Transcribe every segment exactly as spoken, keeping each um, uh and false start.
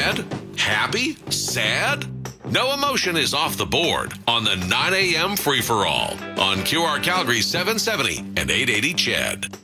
Mad? Happy? Sad? No emotion is off the board on the nine a.m. free-for-all on Q R Calgary seven seventy and eight eighty C H E D.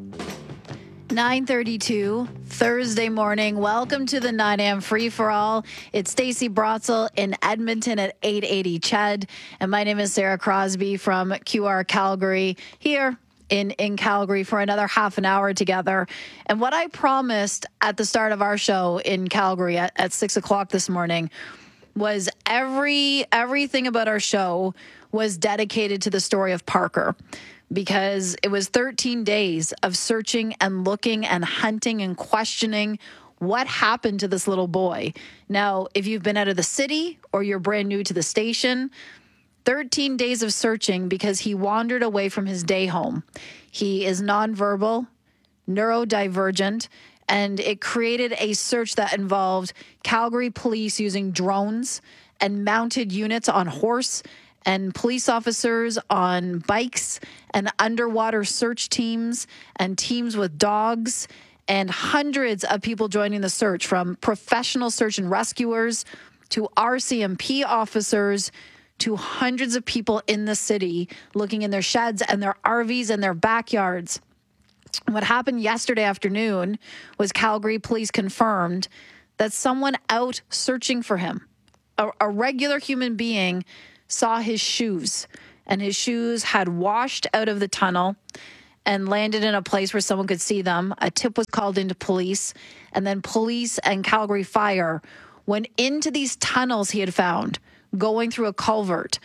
nine thirty-two, Thursday morning. Welcome to the nine a.m. free-for-all. It's Stacey Brotzel in Edmonton at eight eighty C H E D. And my name is Sarah Crosby from Q R Calgary here in, in Calgary for another half an hour together. And what I promised at the start of our show in Calgary at, at six o'clock this morning was every everything about our show was dedicated to the story of Parker, because it was thirteen days of searching and looking and hunting and questioning what happened to this little boy. Now, if you've been out of the city or you're brand new to the station, thirteen days of searching because he wandered away from his day home. He is nonverbal, neurodivergent, and it created a search that involved Calgary police using drones and mounted units on horse and police officers on bikes and underwater search teams and teams with dogs and hundreds of people joining the search, from professional search and rescuers to R C M P officers to hundreds of people in the city looking in their sheds and their R Vs and their backyards. What happened yesterday afternoon was Calgary police confirmed that someone out searching for him, a, a regular human being, saw his shoes, and his shoes had washed out of the tunnel and landed in a place where someone could see them. A tip was called into police, and then police and Calgary Fire went into these tunnels he had found, going through a culvert,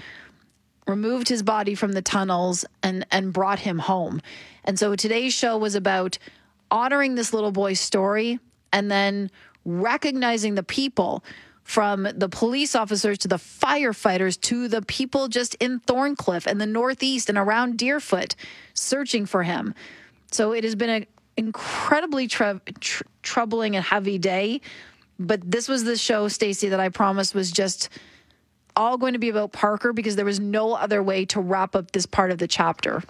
removed his body from the tunnels, and, and brought him home. And so today's show was about honoring this little boy's story and then recognizing the people, from the police officers to the firefighters to the people just in Thorncliffe and the Northeast and around Deerfoot searching for him. So it has been an incredibly tr- tr- troubling and heavy day. But this was the show, Stacey, that I promised was just all going to be about Parker, because there was no other way to wrap up this part of the chapter.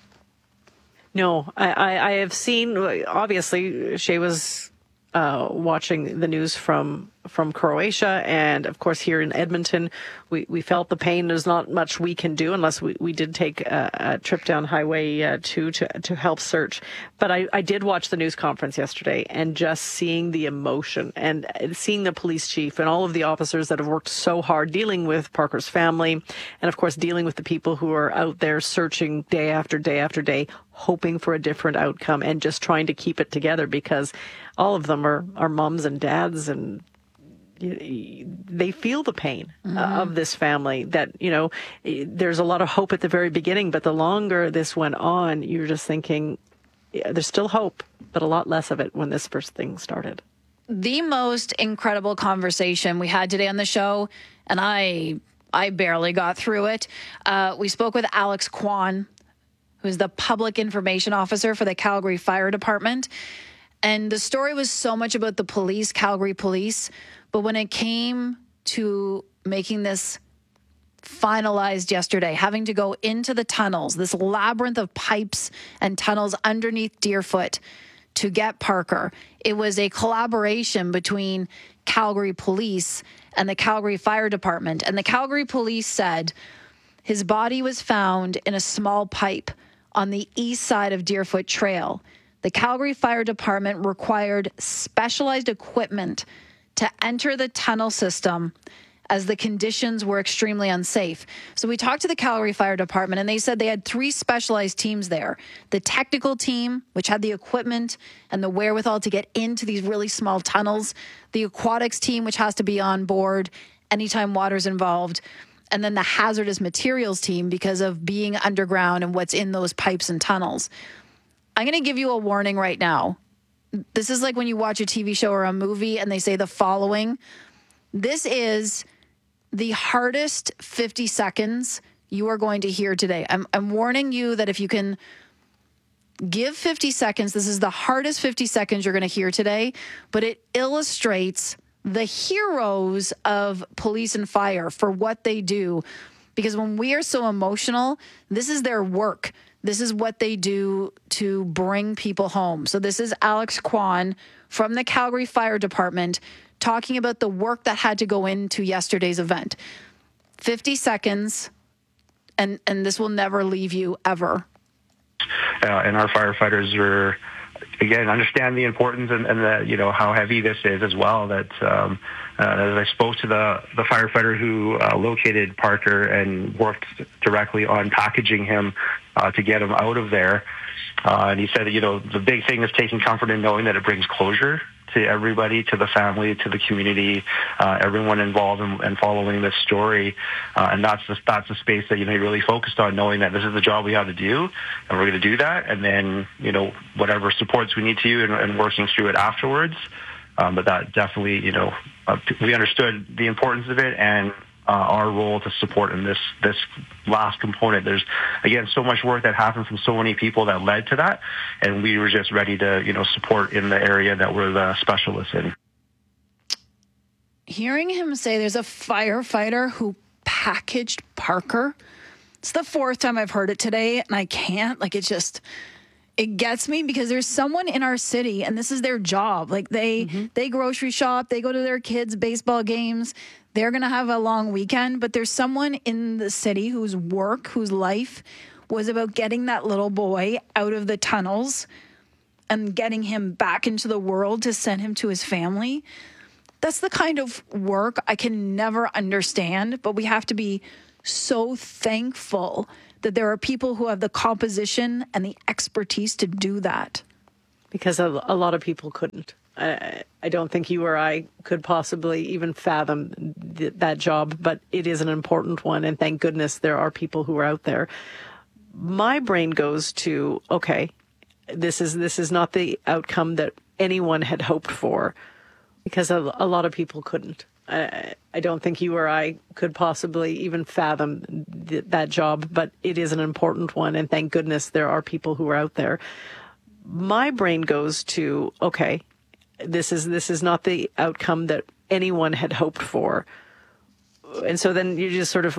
No, I, I, I have seen, obviously, Shay was uh, watching the news from from Croatia, and of course here in Edmonton, we, we felt the pain. There's not much we can do unless we, we did take a, a trip down Highway uh, two to to help search. But I, I did watch the news conference yesterday, and just seeing the emotion and seeing the police chief and all of the officers that have worked so hard dealing with Parker's family, and of course dealing with the people who are out there searching day after day after day, hoping for a different outcome and just trying to keep it together, because all of them are, are moms and dads, and they feel the pain mm-hmm. of this family. That, you know, there's a lot of hope at the very beginning, but the longer this went on, you're just thinking, yeah, there's still hope, but a lot less of it when this first thing started. The most incredible conversation we had today on the show, and I I barely got through it. Uh, we spoke with Alex Kwan, who's the public information officer for the Calgary Fire Department. And the story was so much about the police, Calgary police. But when it came to making this finalized yesterday, having to go into the tunnels, this labyrinth of pipes and tunnels underneath Deerfoot to get Parker, it was a collaboration between Calgary police and the Calgary Fire Department. And the Calgary police said his body was found in a small pipe on the east side of Deerfoot Trail. The Calgary Fire Department required specialized equipment to enter the tunnel system as the conditions were extremely unsafe. So we talked to the Calgary Fire Department, and they said they had three specialized teams there. The technical team, which had the equipment and the wherewithal to get into these really small tunnels. The aquatics team, which has to be on board anytime water's involved. And then the hazardous materials team, because of being underground and what's in those pipes and tunnels. I'm going to give you a warning right now. This is like when you watch a T V show or a movie and they say the following. This is the hardest fifty seconds you are going to hear today. I'm, I'm warning you that if you can give fifty seconds, this is the hardest fifty seconds you're going to hear today, but it illustrates the heroes of police and fire for what they do. Because when we are so emotional, this is their work. This is what they do to bring people home. So this is Alex Kwan from the Calgary Fire Department talking about the work that had to go into yesterday's event. fifty seconds, and, and this will never leave you ever. Uh, and our firefighters were, again, understand the importance and, and the, you know, how heavy this is as well. That um, uh, as I spoke to the, the firefighter who uh, located Parker and worked directly on packaging him uh, to get him out of there, uh, and he said that, you know, the big thing is taking comfort in knowing that it brings closure to everybody, to the family, to the community, uh, everyone involved in, in following this story. Uh, and that's the, that's the space that, you know, he really focused on, knowing that this is the job we have to do, and we're going to do that. And then, you know, whatever supports we need to you and, and working through it afterwards. Um, but that definitely, you know, uh, we understood the importance of it and uh, our role to support in this, this last component. There's, again, so much work that happened from so many people that led to that. And we were just ready to, you know, support in the area that we're the specialists in. Hearing him say there's a firefighter who packaged Parker, it's the fourth time I've heard it today, and I can't, like, it just, it gets me, because there's someone in our city, and this is their job. Like, they, mm-hmm. they grocery shop, they go to their kids' baseball games, they're going to have a long weekend, but there's someone in the city whose work, whose life was about getting that little boy out of the tunnels and getting him back into the world to send him to his family. That's the kind of work I can never understand, but we have to be so thankful that there are people who have the composition and the expertise to do that. Because a, a lot of people couldn't. I, I don't think you or I could possibly even fathom th- that job, but it is an important one, and thank goodness there are people who are out there. My brain goes to, okay, this is this is not the outcome that anyone had hoped for, because a, a lot of people couldn't. I, I don't think you or I could possibly even fathom th- that job, but it is an important one, and thank goodness there are people who are out there. My brain goes to, okay, this is this is not the outcome that anyone had hoped for. And so then you just sort of